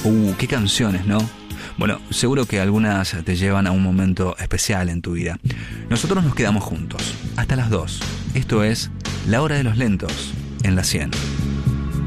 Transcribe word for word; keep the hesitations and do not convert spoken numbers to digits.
Uh, qué canciones, ¿no? Bueno, seguro que algunas te llevan a un momento especial en tu vida. Nosotros nos quedamos juntos hasta las dos. Esto es La Hora de los Lentos en la cien.